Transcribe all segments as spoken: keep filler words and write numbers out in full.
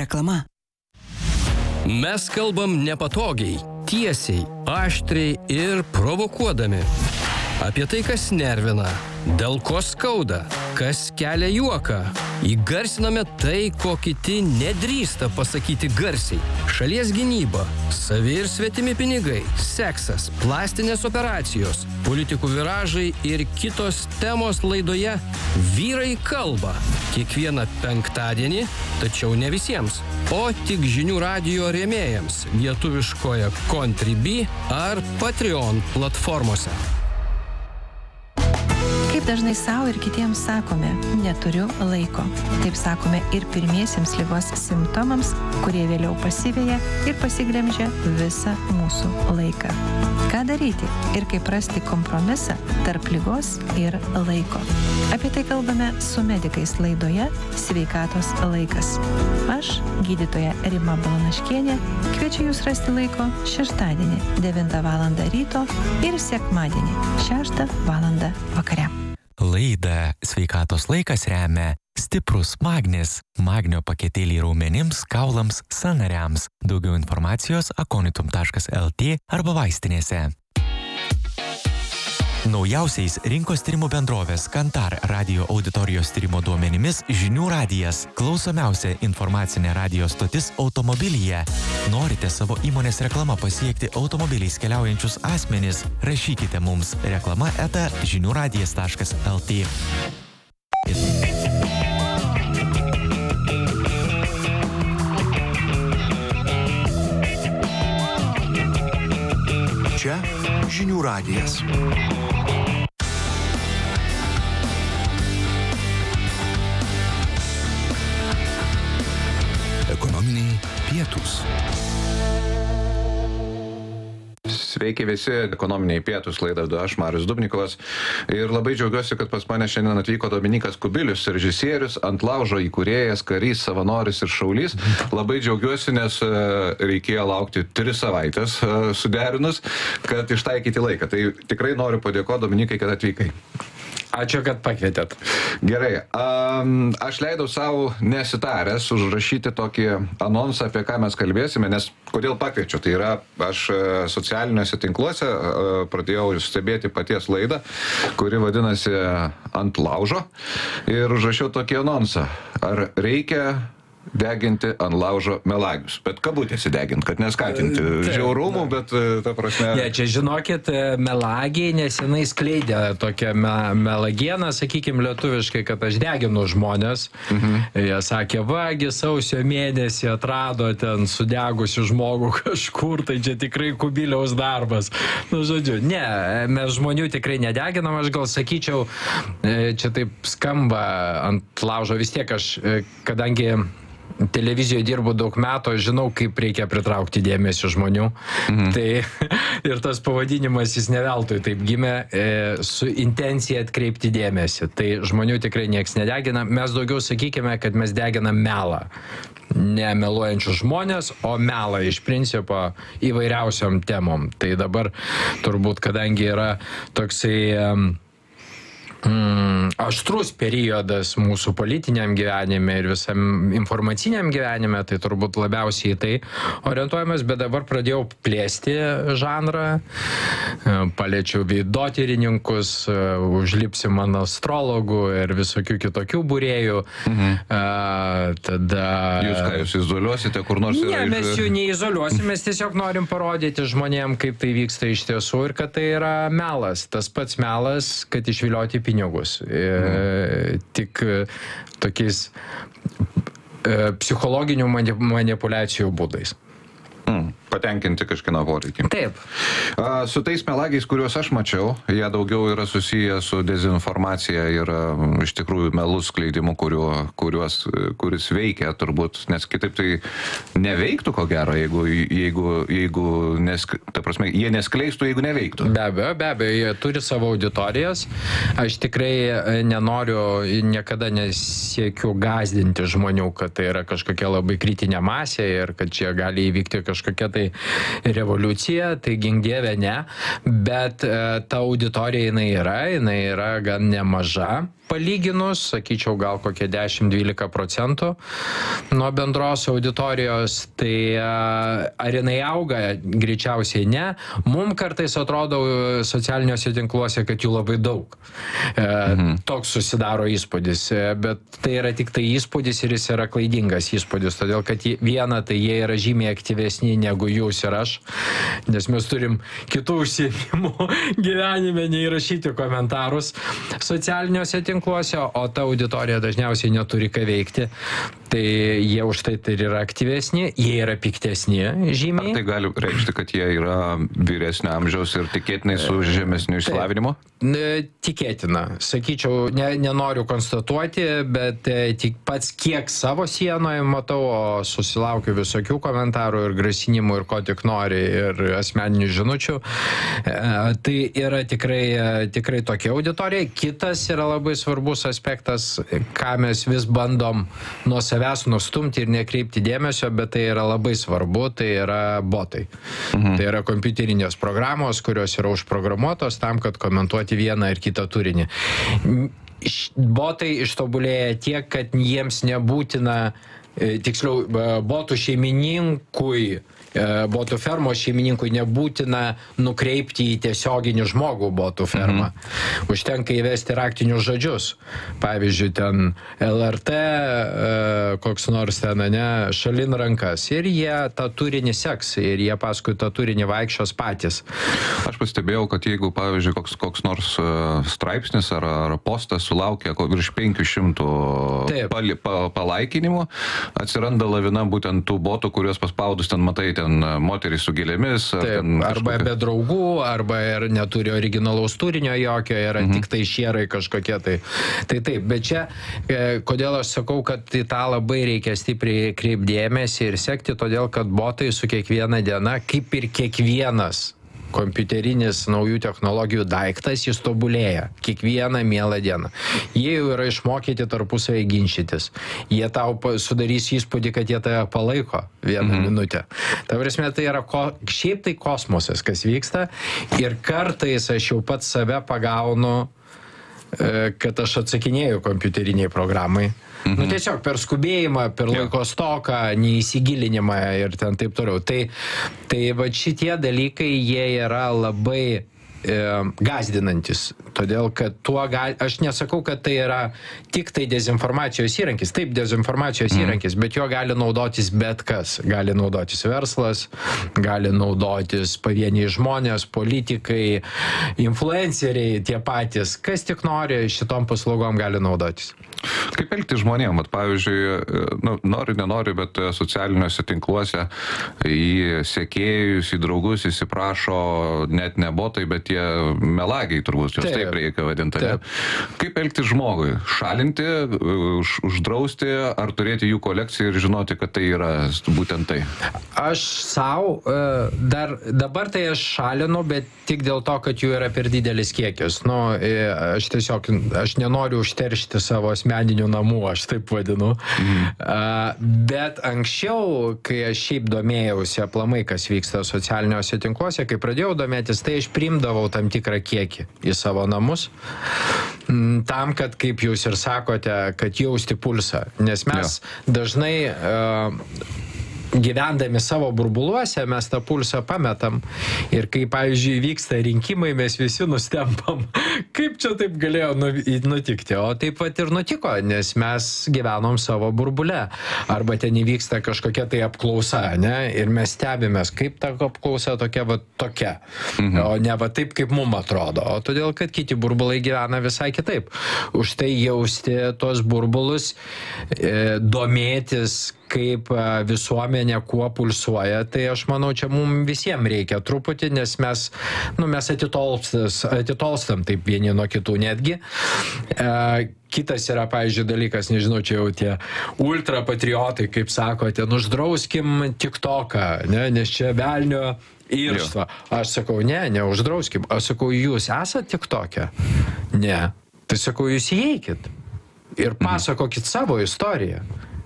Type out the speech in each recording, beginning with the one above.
Reklama. Mes kalbam nepatogiai, tiesiai, aštriai ir provokuodami. Apie tai, kas nervina, dėl ko skauda, kas kelia juoką. Įgarsiname tai, ko kiti nedrįsta pasakyti garsiai. Šalies gynyba, savi ir svetimi pinigai, seksas, plastinės operacijos, politikų viražai ir kitos temos laidoje Vyrai kalba. Kiekvieną penktadienį, tačiau ne visiems, o tik žinių radijo rėmėjams lietuviškoje Contribui ar Patreon platformose. Kaip dažnai savo ir kitiems sakome, neturiu laiko. Taip sakome ir pirmiesiems ligos simptomams, kurie vėliau pasiveja ir pasiglemžia visą mūsų laiką. Ką daryti ir kaip rasti kompromisą tarp ligos ir laiko? Apie tai kalbame su medikais laidoje Sveikatos laikas. Aš, gydytoja Rima Balanaškienė, kviečiu jūs rasti laiko šeštadienį devintą valandą ryto ir sekmadienį šeštą valandą vakare. Laidą Sveikatos laikas remia stiprus magnis, magnio paketėliai raumenims, kaulams, sąnariams. Daugiau informacijos akonitum taškas lt arba vaistinėse. Naujausiais rinkos tyrimų bendrovės Kantar radio auditorijos tyrimo duomenimis Žinių radijas – klausomiausia informacinė radijo stotis automobilyje. Norite savo įmonės reklama pasiekti automobiliais keliaujančius asmenis? Rašykite mums reklama eta žinių radijas taškas lt. Čia Žinių radijas. Ekonominiai pietūs. Sveiki visi, ekonominiai pietūs laidą vedu aš, Marius Dubnikovas. Ir labai džiaugiuosi, kad pas mane šiandien atvyko Dominikas Kubilius, režisierius, Ant laužo įkūrėjas, karys, savanoris ir šaulys. Labai džiaugiuosi, nes reikėjo laukti tris savaitės suderinus, kad ištaikyti laiką. Tai tikrai noriu padėkoti Dominikai, kad atvykai. Ačiū, kad pakvietėt. Gerai, um, aš leidau savo nesitaręs užrašyti tokį anonsą, apie ką mes kalbėsime, nes kodėl pakviečiu, tai yra, aš socialiniuose tinkluose uh, pradėjau stebėti paties laidą, kuri vadinasi Ant laužo, ir užrašiau tokį anonsą. Ar reikia deginti ant laužo melagius, bet kabutėsi deginti, kad neskatinti žiaurumų, bet ta prasme... Ne, čia žinokit, melagiai nesenai skleidė tokią me, melagieną, sakykime lietuviškai, kad aš deginu žmonės. Mhm. Jie sakė, vagi, sausio mėnesį atrado ten sudegusi žmogų kažkur, tai čia tikrai Kubiliaus darbas. Nu, žodžiu, ne, mes žmonių tikrai nedeginam, aš gal sakyčiau, čia taip skamba ant laužo, vis tiek aš, kadangi televizijoje dirbu daug metų, aš žinau, kaip reikia pritraukti dėmesį žmonių. Mhm. Tai ir tas pavadinimas jis neveltui taip gimė, e, su intencija atkreipti dėmesį. Tai žmonių tikrai nieks nedegina. Mes daugiau sakykime, kad mes deginam melą. Ne meluojančius žmonės, o melą iš principo įvairiausiom temom. Tai dabar turbūt, kadangi yra toksai... Um, Mm, aštrus periodas mūsų politiniam gyvenime ir visam informaciniam gyvenime, tai turbūt labiausiai į tai orientuojamas, bet dabar pradėjau plėsti žanrą, paliečiau veidotyrininkus, užlipsim ant astrologų ir visokių kitokių būrėjų. Mhm. A, tada... Jūs ką, jūs izoliuosite kur nors? Ne, mes jų neizoliuosim, mes tiesiog norim parodyti žmonėm, kaip tai vyksta iš tiesų ir kad tai yra melas. Tas pats melas, kad išvilioti pinigus. Pinigus. E, tik tokiais e, psichologinių manipulacijų būdais. Mm, patenkinti kažkieno poreikį. Taip. A, su tais melagiais, kuriuos aš mačiau, jie daugiau yra susiję su dezinformacija ir a, iš tikrųjų melų skleidimu, kuriuo, kuriuos, kuris veikia turbūt, nes kitaip tai neveiktų ko gero, jeigu, jeigu, jeigu nesk, ta prasme, jie neskleistų, jeigu neveiktų. Be abejo, be abejo, jie turi savo auditorijas. Aš tikrai nenoriu, niekada nesiekiu gąsdinti žmonių, kad tai yra kažkokia labai kritinė masė ir kad čia gali įvykti kažkokia tai revoliucija, tai gink dieve ne, bet e, ta auditorija jinai yra, jinai yra gan nemaža. palyginus, sakyčiau, gal kokie dešimt dvylika procentų nuo bendros auditorijos, tai ar jinai auga? Greičiausiai ne. Mums kartais atrodo socialiniuose tinkluose, kad jų labai daug. Mhm. Toks susidaro įspūdis, bet tai yra tik tai įspūdis ir jis yra klaidingas įspūdis, todėl kad viena, tai jie yra žymiai aktyvesni negu jūs ir aš, nes mes turim kitų užsiėmimų gyvenime nei rašyti komentarus socialiniuose tinkluose, o ta auditorija dažniausiai neturi ką veikti, tai jie už tai tai yra aktyvesni, jie yra piktesni žymiai. Ar tai gali reikšti, kad jie yra vyresnio amžiaus ir tikėtinai su žemesniu išsilavinimu? Tikėtina. Sakyčiau, ne, nenoriu konstatuoti, bet tik pats kiek savo sienoje matau, o susilaukiu visokių komentarų ir grasinimų ir ko tik nori ir asmeninių žinučių. Tai yra tikrai, tikrai tokia auditorija. Kitas yra labai svarbus aspektas, ką mes vis bandom nuo savęs nustumti ir nekreipti dėmesio, bet tai yra labai svarbu, tai yra botai. Mhm. Tai yra kompiuterinės programos, kurios yra užprogramuotos tam, kad komentuoti vieną ir kitą turinį. Botai ištobulėja tiek, kad jiems nebūtina, tiksliau, botų šeimininkui, botų fermos šeimininkui nebūtina nukreipti į tiesioginį žmogų botų fermą. Mhm. Užtenka įvesti raktinius žodžius. Pavyzdžiui, ten L R T, koks nors ten, ne, šalin rankas. Ir jie tą turinį seks, ir jie paskui tą turinį vaikščios patys. Aš pastebėjau, kad jeigu, pavyzdžiui, koks, koks nors straipsnis ar, ar postas sulaukia virš penkių šimtų pali, pa, palaikinimų, atsiranda lavina būtent tų botų, kuriuos paspaudus ten matai, ten moterys su gėlėmis. Ar Taip, ten arba kažkokia... be draugų, arba ir neturi originalaus turinio jokio, yra mhm. tik tai šierai kažkokie. Tai, tai taip, bet čia, kodėl aš sakau, kad į tą labai reikia stipriai kreipdėmėsi ir sekti, todėl kad botai su kiekviena diena, kaip ir kiekvienas kompiuterinis naujų technologijų daiktas, jis tobulėja kiekvieną mielą dieną. Jie jau yra išmokyti tarpusavai ginčytis. Jie tau sudarys įspūdį, kad jie tave palaiko vieną mm-hmm. minutę. Ta prasme, tai yra ko, šiaip tai kosmosas, kas vyksta, ir kartais aš jau pats save pagaunu, kad aš atsakinėju kompiuteriniai programai. Mhm. Nu, tiesiog per skubėjimą, per laiko stoką, neįsigilinimą ir ten taip toliau. Tai, tai va šitie dalykai, jie yra labai e, gazdinantis. Todėl, kad tuo gali... Aš nesakau, kad tai yra tik tai dezinformacijos įrankis. Taip, dezinformacijos mhm. įrankis, bet jo gali naudotis bet kas. Gali naudotis verslas, gali naudotis pavieniai žmonės, politikai, influenceriai, tie patys. Kas tik nori, šitom paslaugom gali naudotis. Kaip elgti žmonėm? Vat, pavyzdžiui, nu, nori, nenori, bet socialiniuose tinkluose į sekėjus, į draugus įsiprašo net ne botai, bet tie melagiai, turbūt, jos taip, taip reikia vadinti. Taip. Kaip elgti žmogui? Šalinti, už, uždrausti, ar turėti jų kolekciją ir žinoti, kad tai yra būtent tai? Aš savo, dar, dabar tai aš šalinu, bet tik dėl to, kad jų yra per didelis kiekis. Nu, aš tiesiog, aš nenoriu užteršti savo asmeninių namų, aš taip vadinu. Mhm. Bet anksčiau, kai aš šiaip domėjausi aplamai, kas vyksta socialiniuose tinkluose, kai pradėjau domėtis, tai aš priimdavau tam tikrą kiekį į savo namus, tam, kad, kaip jūs ir sakote, kad jausti pulsą. Nes mes ja. dažnai uh, gyvendami savo burbuluose, mes tą pulsą pametam. Ir kai, pavyzdžiui, vyksta rinkimai, mes visi nustembam, kaip čia taip galėjo nutikti. O taip pat ir nutiko, nes mes gyvenom savo burbule. Arba ten įvyksta kažkokia tai apklausa, ne? Ir mes stebimės, kaip ta apklausa tokia, va tokia. Mhm. O ne va taip, kaip mum atrodo. O todėl, kad kiti burbulai gyvena visai kitaip. Už tai jausti tos burbulus, e, domėtis, kaip visuomenė kuo pulsuoja, tai aš manau, čia mums visiems reikia truputį, nes mes, nu, mes atitolstam taip vieni nuo kitų netgi. E, kitas yra, pavyzdžiui, dalykas, nežinau, čia jau tie ultrapatriotai, kaip sakote, uždrauskim TikToką, ne, nes čia velnio irštva. Aš sakau, ne, neuždrauskim. Aš sakau, jūs esate TikToke? Ne. Tai sakau, jūs įeikit ir pasakokit savo istoriją.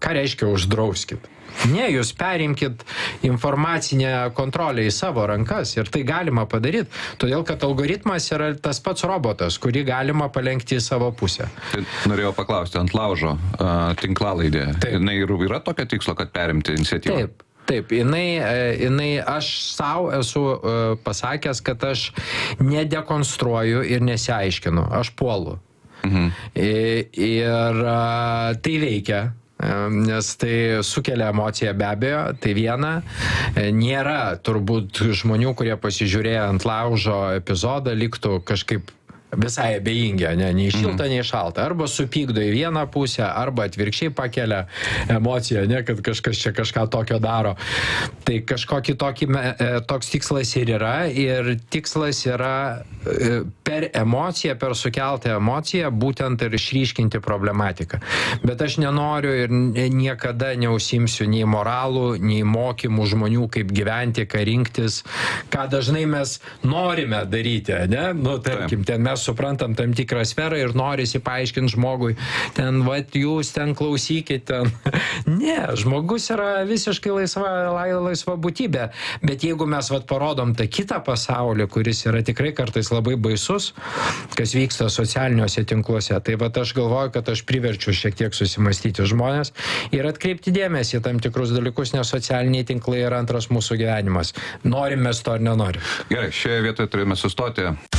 Ką reiškia uždrauskit? Ne, jūs perimkit informacinę kontrolę į savo rankas ir tai galima padaryti, todėl kad algoritmas yra tas pats robotas, kurį galima palenkti į savo pusę. Tai norėjau paklausti, ant laužo uh, tinklalaidė, jinai yra tokio tikslo, kad perimti iniciatyvą? Taip. Taip, jinai, jinai, aš savo esu uh, pasakęs, kad aš nedekonstruoju ir nesiaiškinu, aš puolu. Mhm. Ir, ir uh, tai veikia. Nes tai sukelia emociją be abejo, tai viena. Nėra turbūt žmonių, kurie pasižiūrėjo ant laužo epizodą, liktų kažkaip visai abejingi, ne, nei šilta, nei šalta. Arba supykdo į vieną pusę, arba atvirkščiai pakelia emociją, ne, kad kažkas čia kažką tokio daro. Tai kažkokį tokį, toks tikslas ir yra, ir tikslas yra per emociją, per sukeltą emociją, būtent ir išryškinti problematiką. Bet aš nenoriu ir niekada neužsiimsiu nei moralų, nei mokymų žmonių, kaip gyventi, ką rinktis, ką dažnai mes norime daryti, ne? Nu, tarkim, ten mes suprantam tam tikrą sferą ir norisi paaiškinti žmogui, ten, vat, jūs ten klausykit, ten. Ne, žmogus yra visiškai laisva, laisva būtybė, bet jeigu mes, vat, parodom tą kitą pasaulį, kuris yra tikrai kartais labai baisus, kas vyksta socialiniuose tinkluose, tai vat aš galvoju, kad aš priverčiu šiek tiek susimastyti žmonės ir atkreipti dėmesį į tam tikrus dalykus, nes socialiniai tinklai yra antras mūsų gyvenimas. Norim mes to ar nenorim. Gerai, šioje vietoje turime sustoti.